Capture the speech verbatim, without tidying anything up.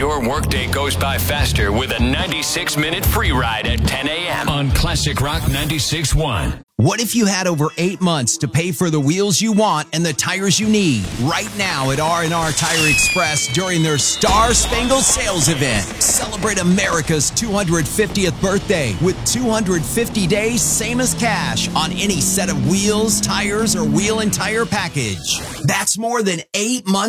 Your workday goes by faster with a ninety-six minute free ride at ten a.m. on Classic Rock ninety-six point one. What if you had over eight months to pay for the wheels you want and the tires you need? Right now at R and R Tire Express during their Star Spangled Sales Event. Celebrate America's two hundred fiftieth birthday with two hundred fifty days, same as cash, on any set of wheels, tires, or wheel and tire package. That's more than eight months